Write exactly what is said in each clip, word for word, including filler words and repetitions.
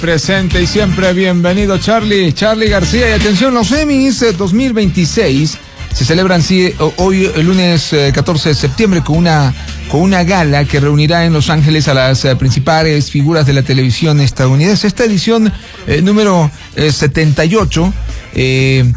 Presente y siempre bienvenido Charlie, Charlie García. Y atención, los Emmys dos mil veintiséis se celebran sí, hoy, el lunes catorce de septiembre, con una, con una gala que reunirá en Los Ángeles a las eh, principales figuras de la televisión estadounidense. Esta edición eh, número eh, setenta y ocho eh,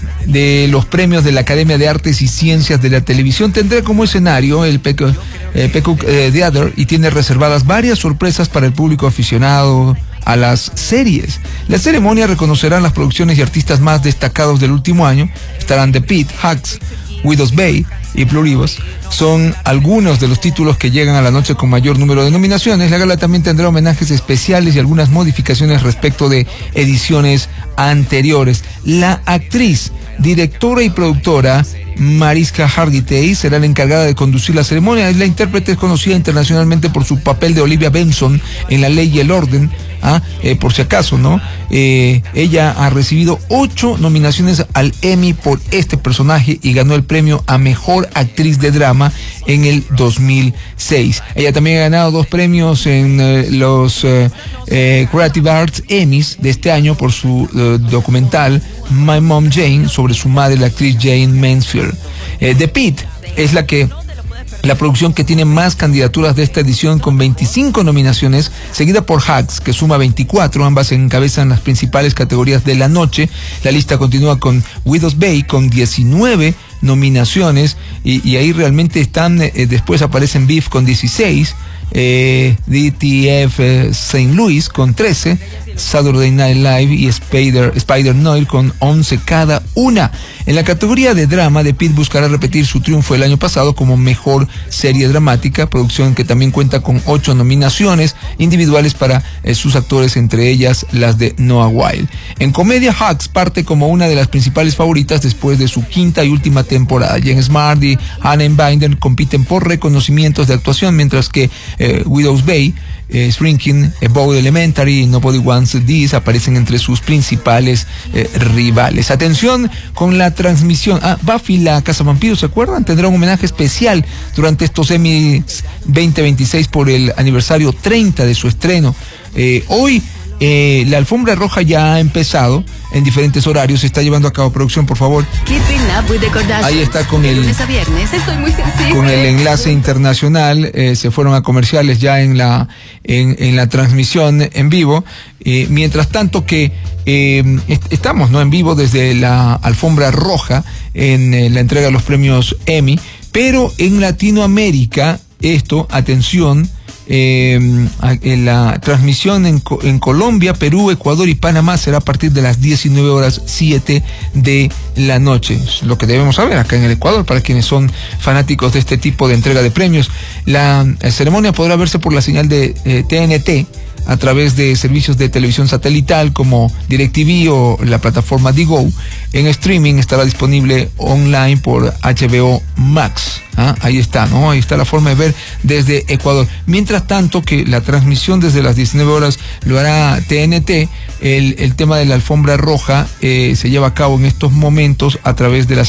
de los premios de la Academia de Artes y Ciencias de la Televisión tendrá como escenario el Peacock eh, eh, Theater y tiene reservadas varias sorpresas para el público aficionado a las series. La ceremonia reconocerá las producciones y artistas más destacados del último año. Estarán The Pitt, Hacks, Widow's Bay y Pluribus. Son algunos de los títulos que llegan a la noche con mayor número de nominaciones. La gala también tendrá homenajes especiales y algunas modificaciones respecto de ediciones anteriores. La actriz, directora y productora Mariska Hargitay será la encargada de conducir la ceremonia. La intérprete es conocida internacionalmente por su papel de Olivia Benson en La Ley y el Orden. ¿Ah? Eh, por si acaso, ¿no? Eh, ella ha recibido ocho nominaciones al Emmy por este personaje y ganó el premio a Mejor Actriz de Drama en el dos mil seis. Ella también ha ganado dos premios en eh, los eh, eh, Creative Arts Emmys de este año por su eh, documental My Mom Jane, sobre su madre, la actriz Jane Mansfield. Eh, The Pitt es la que La producción que tiene más candidaturas de esta edición, con veinticinco nominaciones, seguida por Hacks, que suma veinticuatro, ambas encabezan las principales categorías de la noche. La lista continúa con Widow's Bay, con diecinueve nominaciones, y, y ahí realmente están, eh, después aparecen Beef con dieciséis, eh, D T F eh, Saint Louis con trece, Saturday Night Live y Spider, Spider Noir con once cada una. En la categoría de drama, The Pitt buscará repetir su triunfo del año pasado como mejor serie dramática, producción que también cuenta con ocho nominaciones individuales para eh, sus actores, entre ellas las de Noah Wyle. En comedia, Hacks parte como una de las principales favoritas después de su quinta y última temporada. James Smart y Hannah Binder compiten por reconocimientos de actuación, mientras que eh, Widow's Bay, eh, Shrinking, Above Elementary y Nobody Wants This aparecen entre sus principales eh, rivales. Atención con la transmisión. Ah, Buffy la Cazavampiros, ¿se acuerdan? Tendrá un homenaje especial durante estos Emmys veinte veintiséis por el aniversario treinta de su estreno. Eh, hoy eh, la alfombra roja ya ha empezado en diferentes horarios. Se está llevando a cabo, producción, por favor. Ahí está con el, con el enlace internacional. Eh, se fueron a comerciales ya en la en, en la transmisión en vivo. Eh, mientras tanto que eh, est estamos no en vivo desde la alfombra roja en eh, la entrega de los premios Emmy, pero en Latinoamérica esto, atención, Eh, en la transmisión en, en Colombia, Perú, Ecuador y Panamá será a partir de las diecinueve horas siete de la noche. Es lo que debemos saber acá en el Ecuador para quienes son fanáticos de este tipo de entrega de premios. La, la ceremonia podrá verse por la señal de eh, T N T a través de servicios de televisión satelital como DirecTV o la plataforma Digo. En streaming estará disponible online por H B O Max. ¿Ah? Ahí está, ¿no? Ahí está la forma de ver desde Ecuador. Mientras tanto que la transmisión desde las diecinueve horas lo hará T N T. El, el tema de la alfombra roja eh, se lleva a cabo en estos momentos a través de las